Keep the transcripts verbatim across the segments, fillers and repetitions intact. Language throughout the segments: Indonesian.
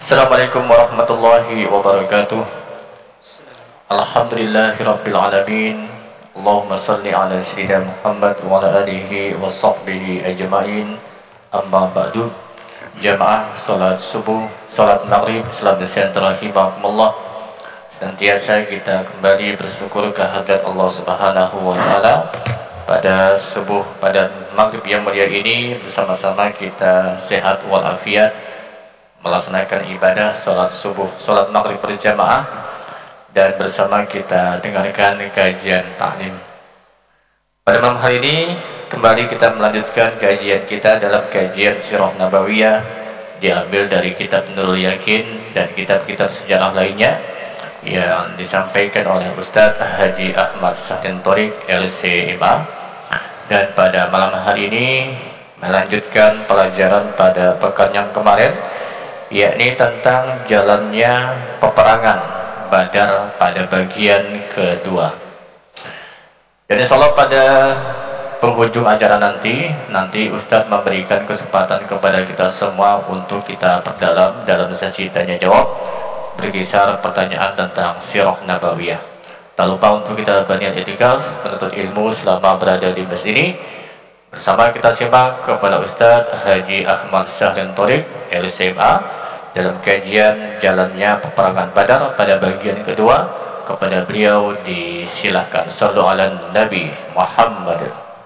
Assalamualaikum warahmatullahi wabarakatuh. Alhamdulillahirabbil alamin. Allahumma salli ala sayyidina Muhammad wa ala alihi wa sahbihi ajma'in. Amma ba'du. Jamaah salat subuh, salat maghrib, salam sejahtera hibakumullah. Senantiasa kita kembali bersyukur kehadirat Allah Subhanahu wa taala pada subuh, pada maghrib yang mulia ini. Bersama-sama kita sehat walafiat melaksanakan ibadah salat subuh, salat maghrib berjamaah, dan bersama kita dengarkan kajian taklim. Pada malam hari ini kembali kita melanjutkan kajian kita dalam kajian Sirah Nabawiyah, diambil dari kitab Nurul Yakin dan kitab-kitab sejarah lainnya yang disampaikan oleh Ustadz Haji Ahmad Sahdin Thorik L C M A. Dan pada malam hari ini melanjutkan pelajaran pada pekan yang kemarin, yakni tentang jalannya peperangan Badar pada bagian kedua. Dan insyaallah pada penghujung acara nanti nanti Ustadz memberikan kesempatan kepada kita semua untuk kita perdalam dalam sesi tanya jawab, berkisar pertanyaan tentang Sirah Nabawiyah. Tak lupa untuk kita berniat i'tikaf menuntut ilmu selama berada di masjid ini. Bersama kita simak kepada Ustadz Haji Ahmad Sahdin Thorik L C M A dalam kajian jalannya peperangan Badar pada bagian kedua. Kepada beliau disilahkan. Sallu ala Nabi Muhammad.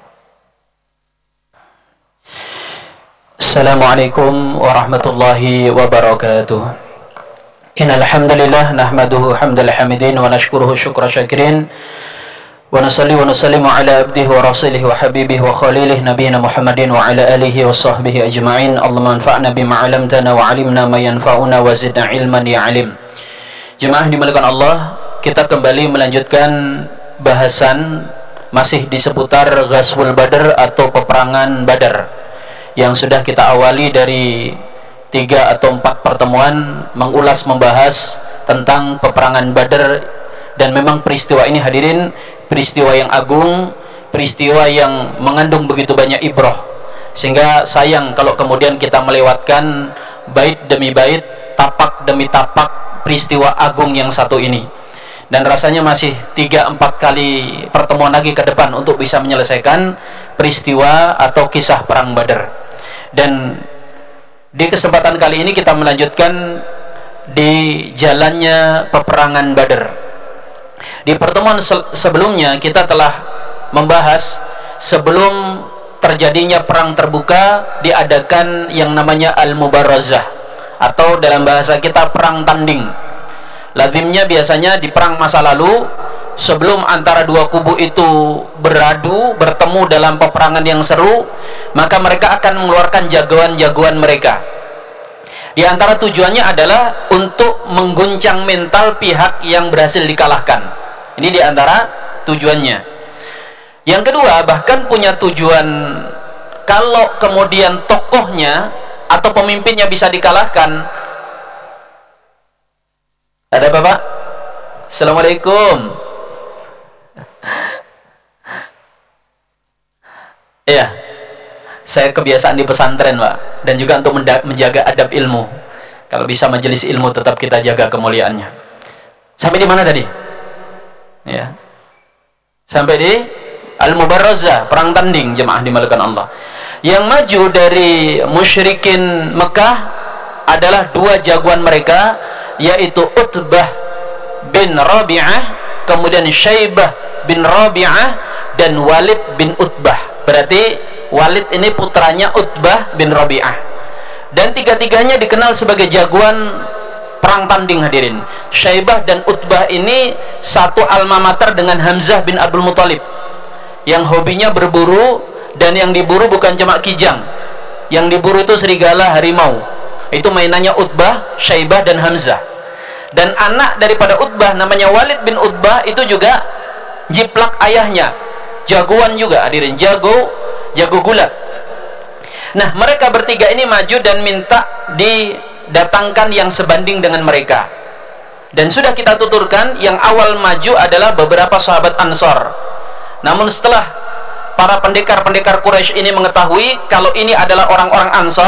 Assalamualaikum warahmatullahi wabarakatuh. Innal hamdalillah nahmaduhu hamdal hamidin wa nashkuruhu syukra syakirin wa nusalli wa nusallimu ala abdihi wa rasulihi wa habibihi wa khalilihi nabiyina Muhammadin wa ala alihi wa sahbihi ajma'in. Allahumma anfa'na bima 'allamtana wa 'allimna ma yanfa'una wa zidna ilman ya 'alim. Jemaah dimuliakan Allah, kita kembali melanjutkan bahasan masih di seputar Ghazwul Badar atau peperangan Badar yang sudah kita awali dari tiga atau empat pertemuan mengulas membahas tentang peperangan Badar. Dan memang peristiwa ini hadirin peristiwa yang agung, peristiwa yang mengandung begitu banyak ibrah, sehingga sayang kalau kemudian kita melewatkan bait demi bait, tapak demi tapak peristiwa agung yang satu ini. Dan rasanya masih tiga empat kali pertemuan lagi ke depan untuk bisa menyelesaikan peristiwa atau kisah perang Badar. Dan di kesempatan kali ini kita melanjutkan di jalannya peperangan Badar. Di pertemuan se sebelumnya kita telah membahas sebelum terjadinya perang terbuka diadakan yang namanya Al-Mubarazah, atau dalam bahasa kita perang tanding. Lazimnya biasanya di perang masa lalu, sebelum antara dua kubu itu beradu, bertemu dalam peperangan yang seru, maka mereka akan mengeluarkan jagoan-jagoan mereka. Di antara tujuannya adalah untuk mengguncang mental pihak yang berhasil dikalahkan. Ini di antara tujuannya. Yang kedua, bahkan punya tujuan, kalau kemudian tokohnya atau pemimpinnya bisa dikalahkan. Ada Bapak? Assalamualaikum. Iya, saya kebiasaan di pesantren, Pak, dan juga untuk menjaga adab ilmu. Kalau bisa majelis ilmu tetap kita jaga kemuliaannya. Sampai di mana tadi? Ya, sampai di Al-Mubarazah, perang tanding, jemaah dimuliakan Allah. Yang maju dari musyrikin Mekah adalah dua jagoan mereka, yaitu Utbah bin Rabi'ah, kemudian Syaibah bin Rabi'ah, dan Walid bin Utbah. Berarti Walid ini putranya Utbah bin Rabi'ah. Dan tiga-tiganya dikenal sebagai jagoan perang tanding hadirin. Syaibah dan Utbah ini satu alma mater dengan Hamzah bin Abdul Muthalib, yang hobinya berburu, dan yang diburu bukan cuma kijang, yang diburu itu serigala, harimau. Itu mainannya Utbah, Syaibah, dan Hamzah. Dan anak daripada Utbah namanya Walid bin Utbah itu juga jiplak ayahnya, jagoan juga hadirin, jago jago gulat. Nah, mereka bertiga ini maju dan minta didatangkan yang sebanding dengan mereka. Dan sudah kita tuturkan, yang awal maju adalah beberapa sahabat Ansor. Namun setelah para pendekar-pendekar Quraisy ini mengetahui kalau ini adalah orang-orang Ansor,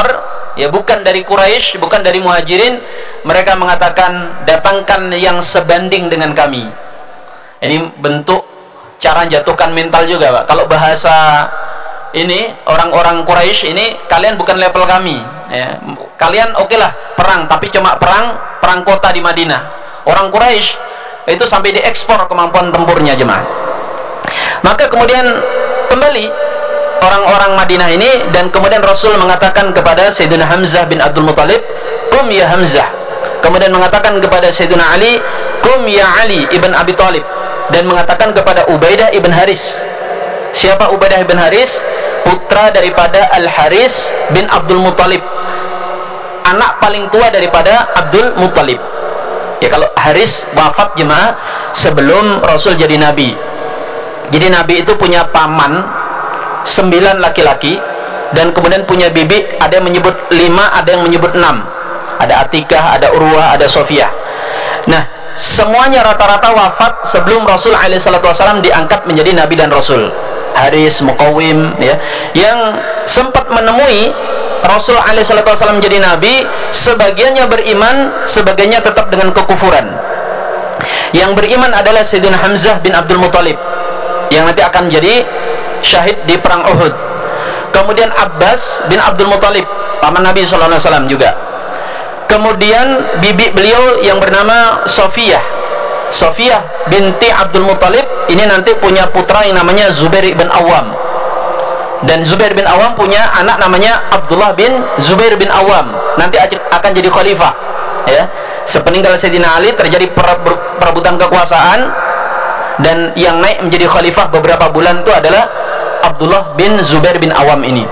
ya bukan dari Quraisy, bukan dari Muhajirin. Mereka mengatakan, datangkan yang sebanding dengan kami. Ini bentuk cara jatuhkan mental juga, Pak. Kalau bahasa ini orang-orang Quraisy ini, kalian bukan level kami, ya. Kalian oke lah perang, tapi cuma perang perang kota di Madinah. Orang Quraisy itu sampai diekspor kemampuan tempurnya, jemaah. Maka kemudian kembali orang-orang Madinah ini, dan kemudian Rasul mengatakan kepada Sayyidina Hamzah bin Abdul Muthalib, "Kum ya Hamzah." Kemudian mengatakan kepada Sayyidina Ali, "Kum ya Ali ibn Abi Thalib." Dan mengatakan kepada Ubaidah ibn Haris. Siapa Ubaidah ibn Haris? Putra daripada Al-Haris bin Abdul Muthalib, anak paling tua daripada Abdul Muthalib. Ya, kalau Haris wafat, jemaah, sebelum Rasul jadi nabi. Jadi nabi itu punya paman sembilan laki-laki, dan kemudian punya bibi, ada yang menyebut lima, ada yang menyebut enam. Ada Atikah, ada Urwah, ada Sofiyah. Nah, semuanya rata-rata wafat sebelum Rasul alaihi salatu wasallam diangkat menjadi nabi dan rasul. Haris, Muqawim, ya, yang sempat menemui Rasul alaihi salatu wasallam menjadi nabi, sebagiannya beriman, sebagiannya tetap dengan kekufuran. Yang beriman adalah Sayyidina Hamzah bin Abdul Muthalib, yang nanti akan menjadi syahid di perang Uhud. Kemudian Abbas bin Abdul Muthalib, paman Nabi sallallahu alaihi wasallam juga. Kemudian bibi beliau yang bernama Sofiyah, Sofiyah binti Abdul Muthalib ini nanti punya putra yang namanya Zubair bin Awam, dan Zubair bin Awam punya anak namanya Abdullah bin Zubair bin Awam, nanti akan jadi khalifah, ya. Sepeninggal Sayyidina Ali terjadi perebutan kekuasaan, dan yang naik menjadi khalifah beberapa bulan itu adalah Abdullah bin Zubair bin Awam ini.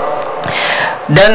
Dan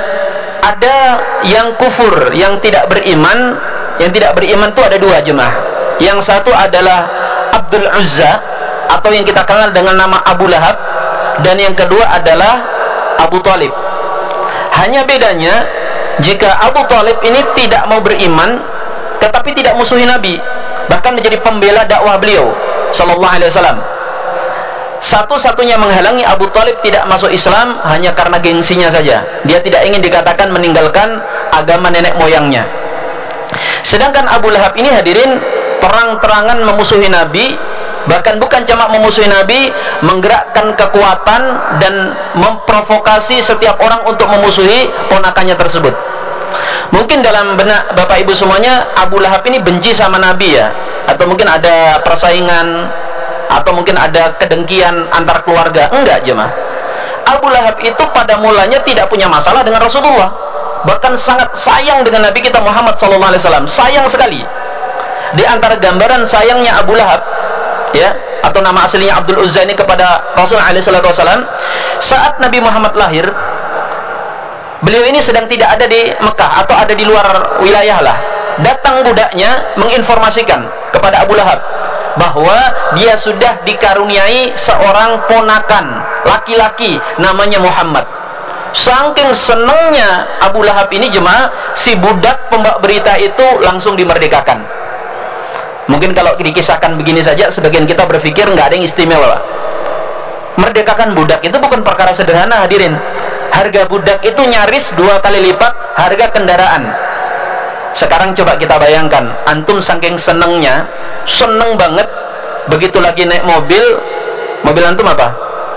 ada yang kufur, yang tidak beriman. Yang tidak beriman itu ada dua, jemaah. Yang satu adalah Abdul Uzza, atau yang kita kenal dengan nama Abu Lahab, dan yang kedua adalah Abu Thalib. Hanya bedanya, jika Abu Thalib ini tidak mau beriman, tetapi tidak musuhi Nabi, bahkan menjadi pembela dakwah beliau sallallahu alaihi wasallam. Satu-satunya menghalangi Abu Thalib tidak masuk Islam hanya karena gengsinya saja. Dia tidak ingin dikatakan meninggalkan agama nenek moyangnya. Sedangkan Abu Lahab ini, hadirin, terang-terangan memusuhi Nabi, bahkan bukan cuma memusuhi Nabi, menggerakkan kekuatan dan memprovokasi setiap orang untuk memusuhi ponakannya tersebut. Mungkin dalam benak Bapak Ibu semuanya, Abu Lahab ini benci sama Nabi, ya, atau mungkin ada persaingan, atau mungkin ada kedengkian antar keluarga. Enggak, jemaah. Abu Lahab itu pada mulanya tidak punya masalah dengan Rasulullah, bahkan sangat sayang dengan Nabi kita Muhammad sallallahu alaihi wasallam, sayang sekali. Di antara gambaran sayangnya Abu Lahab, ya, atau nama aslinya Abdul Uzza ini kepada Rasul alaihi salatu wasallam, saat Nabi Muhammad lahir, beliau ini sedang tidak ada di Mekah atau ada di luar wilayah lah. Datang budaknya menginformasikan kepada Abu Lahab bahwa dia sudah dikaruniai seorang ponakan laki-laki namanya Muhammad. Saking senangnya Abu Lahab ini, jemaah, si budak pembawa berita itu langsung dimerdekakan. Mungkin kalau dikisahkan begini saja, sebagian kita berpikir nggak ada yang istimewa, Pak. Merdekakan budak itu bukan perkara sederhana, hadirin. Harga budak itu nyaris dua kali lipat harga kendaraan. Sekarang coba kita bayangkan, antum saking senengnya, seneng banget, begitu lagi naik mobil, mobil antum apa?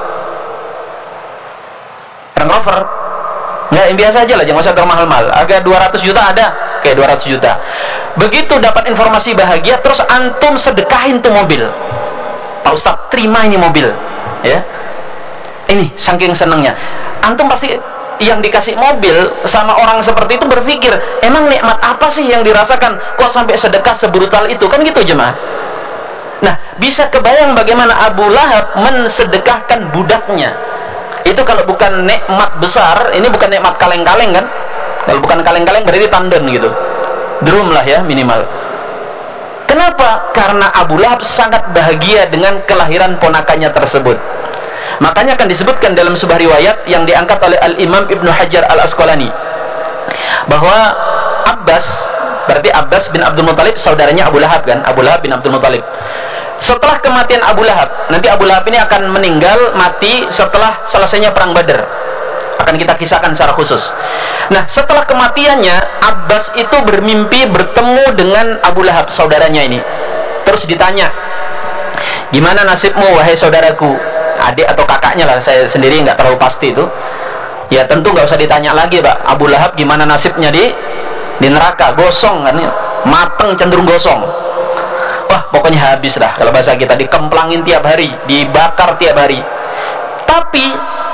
Range Rover. Nggak, yang biasa aja lah, jangan usah termahal-mahal. Harga dua ratus juta ada, kayak dua ratus juta. Begitu dapat informasi bahagia, terus antum sedekahin tuh mobil. Pak Ustadz, terima ini mobil, ya. Ini saking senengnya, antum pasti yang dikasih mobil sama orang seperti itu berpikir, emang nikmat apa sih yang dirasakan kok sampai sedekah sebrutal itu, kan gitu, jemaah. Nah, bisa kebayang bagaimana Abu Lahab mensedekahkan budaknya. Itu kalau bukan nikmat besar, ini bukan nikmat kaleng-kaleng, kan? Kalau bukan kaleng-kaleng berarti tandon gitu, drum lah ya minimal. Kenapa? Karena Abu Lahab sangat bahagia dengan kelahiran ponakannya tersebut. Makanya akan disebutkan dalam sebuah riwayat yang diangkat oleh Al-Imam Ibnu Hajar Al-Asqalani, bahwa Abbas, berarti Abbas bin Abdul Muthalib, saudaranya Abu Lahab, kan? Abu Lahab bin Abdul Muthalib. Setelah kematian Abu Lahab, nanti Abu Lahab ini akan meninggal mati setelah selesainya perang Badar. akan kita kisahkan secara khusus. Nah, setelah kematiannya, Abbas itu bermimpi bertemu dengan Abu Lahab, saudaranya ini. Terus ditanya, gimana nasibmu wahai saudaraku? Adik atau kakaknya lah, saya sendiri nggak terlalu pasti itu. Ya tentu nggak usah ditanya lagi, Pak. Abu Lahab gimana nasibnya di di neraka, gosong kan, mateng, cenderung gosong. Wah, pokoknya habis dah kalau bahasa kita, dikemplangin tiap hari, dibakar tiap hari. Tapi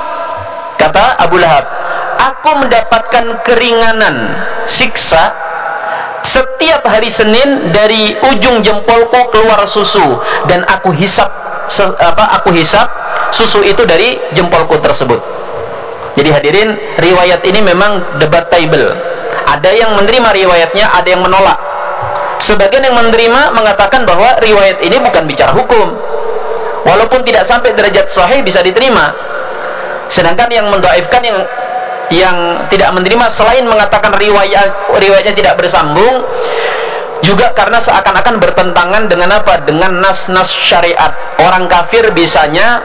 kata Abu Lahab, aku mendapatkan keringanan siksa setiap hari Senin dari ujung jempolku keluar susu, dan aku hisap apa aku hisap susu itu dari jempolku tersebut. Jadi hadirin, riwayat ini memang debatable. Ada yang menerima riwayatnya, ada yang menolak. Sebagian yang menerima mengatakan bahwa riwayat ini bukan bicara hukum, walaupun tidak sampai derajat sahih bisa diterima. Sedangkan yang mendhaifkan, yang yang tidak menerima, selain mengatakan riwayat riwayatnya tidak bersambung, juga karena seakan-akan bertentangan dengan apa? Dengan nas-nas syariat. Orang kafir bisanya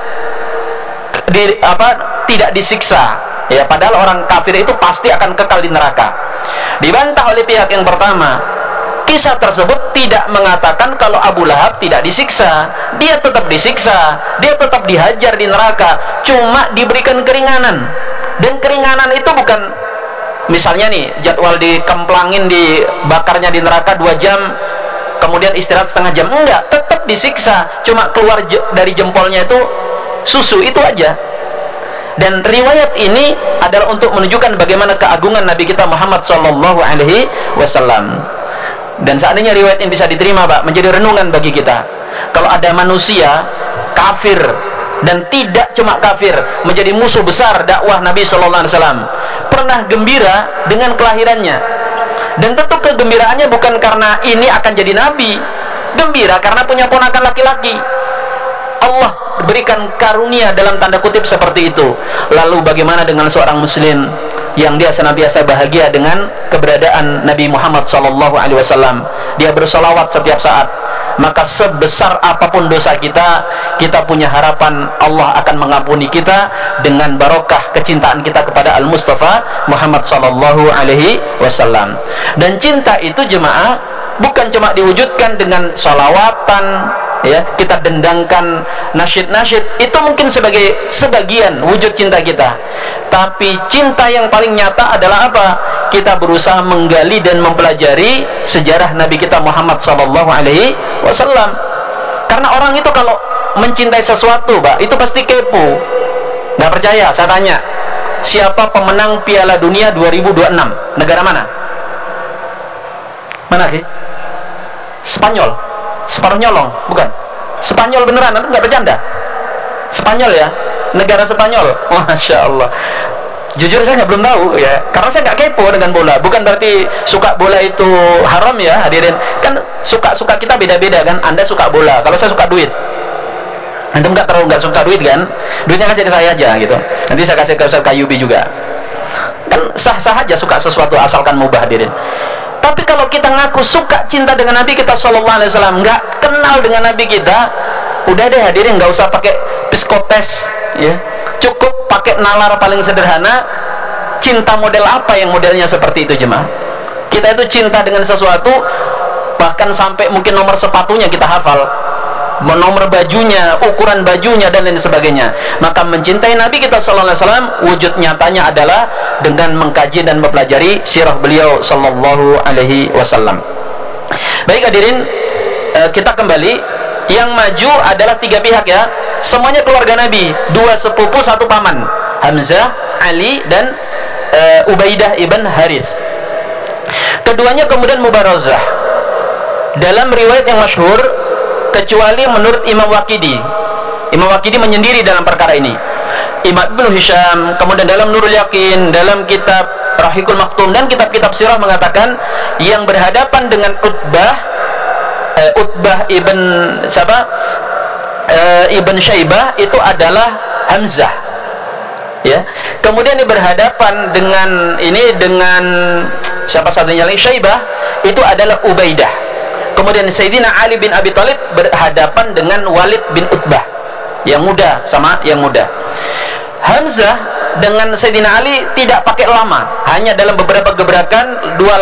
di, apa, tidak disiksa, ya, padahal orang kafir itu pasti akan kekal di neraka. Dibantah oleh pihak yang pertama. Kisah tersebut tidak mengatakan kalau Abu Lahab tidak disiksa. Dia tetap disiksa, dia tetap dihajar di neraka, cuma diberikan keringanan. Dan keringanan itu bukan misalnya nih jadwal dikemplangin, dibakarnya di neraka dua jam, kemudian istirahat setengah jam. Enggak, tetap disiksa, cuma keluar dari jempolnya itu susu, itu aja. Dan riwayat ini adalah untuk menunjukkan bagaimana keagungan Nabi kita Muhammad shallallahu alaihi wasallam. Dan seandainya riwayat ini bisa diterima, Pak, menjadi renungan bagi kita. Kalau ada manusia kafir, dan tidak cuma kafir, menjadi musuh besar dakwah Nabi shallallahu alaihi wasallam, pernah gembira dengan kelahirannya, dan tentu kegembiraannya bukan karena ini akan jadi nabi, gembira karena punya ponakan laki-laki. Allah berikan karunia dalam tanda kutip seperti itu. Lalu bagaimana dengan seorang muslim yang dia senantiasa bahagia dengan keberadaan Nabi Muhammad shallallahu alaihi wasallam, dia bersolawat setiap saat, maka sebesar apapun dosa kita, kita punya harapan Allah akan mengampuni kita dengan barokah kecintaan kita kepada Al-Mustafa Muhammad shallallahu alaihi wasallam. Dan cinta itu jemaah bukan cuma diwujudkan dengan sholawatan, ya, kita dendangkan nasyid-nasyid, itu mungkin sebagai sebagian wujud cinta kita. Tapi cinta yang paling nyata adalah apa? Kita berusaha menggali dan mempelajari sejarah Nabi kita Muhammad shallallahu alaihi wasallam. Karena orang itu kalau mencintai sesuatu, Pak, itu pasti kepo. Nggak percaya? Saya tanya, siapa pemenang Piala Dunia dua ribu dua puluh enam? Negara mana? Mana sih? Spanyol. Separuh nyolong, bukan? Spanyol beneran, nggak bercanda. Spanyol ya, negara Spanyol. Masya Allah. Jujur saya nggak belum tahu ya, karena saya nggak kepo dengan bola. Bukan berarti suka bola itu haram ya, hadirin. Kan suka-suka kita beda-beda kan. Anda suka bola, kalau saya suka duit. Antum nggak terlalu nggak suka duit kan? Duitnya kasih ke saya aja gitu. Nanti saya kasih ke Ustaz Kayubi juga. Kan sah-sah aja suka sesuatu asalkan mubah, hadirin. Tapi kalau kita ngaku suka cinta dengan Nabi kita shallallahu alaihi wasallam, nggak kenal dengan Nabi kita, udah deh hadirin, nggak usah pakai psikotes, ya, cukup pakai nalar paling sederhana. Cinta model apa yang modelnya seperti itu, jemaah? Kita itu cinta dengan sesuatu, bahkan sampai mungkin nomor sepatunya kita hafal, nomor bajunya, ukuran bajunya, dan lain sebagainya. Maka mencintai Nabi kita shallallahu alaihi wasallam, wujud nyatanya adalah dengan mengkaji dan mempelajari sirah beliau shallallahu alaihi wasallam. Baik hadirin, kita kembali. Yang maju adalah tiga pihak ya, semuanya keluarga Nabi, dua sepupu satu paman, Hamzah, Ali, dan uh, Ubaidah ibn Harith. Keduanya kemudian mubarazah. Dalam riwayat yang masyhur, kecuali menurut Imam Waqidi. Imam Waqidi menyendiri dalam perkara ini. Imam Ibnu Hisham, kemudian dalam Nurul Yakin, dalam kitab Rahikul Maktum, dan kitab-kitab sirah mengatakan yang berhadapan dengan Utbah, uh, Utbah ibn siapa? Uh, ibn Syaibah itu adalah Hamzah. Ya. Kemudian yang berhadapan dengan ini dengan siapa satunya lagi? Syaibah itu adalah Ubaidah. Kemudian Sayyidina Ali bin Abi Thalib berhadapan dengan Walid bin Utbah, yang muda sama yang muda. Hamzah dengan Sayyidina Ali tidak pakai lama, hanya dalam beberapa gebrakan dua